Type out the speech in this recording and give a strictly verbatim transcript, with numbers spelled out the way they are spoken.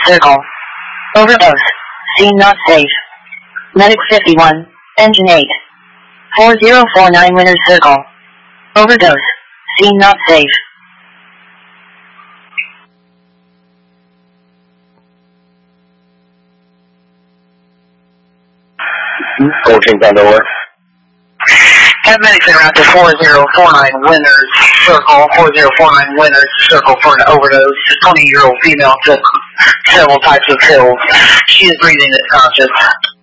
circle. Overdose. Scene not safe. Medic fifty-one. Engine eight. four zero four nine Winners Circle. Overdose. Scene not safe. fourteen Thunder over. Have medics en route to four zero four nine Winners Circle. four zero four nine Winners Circle for an overdose. twenty-year-old female took several types of pills. She is breathing is conscious.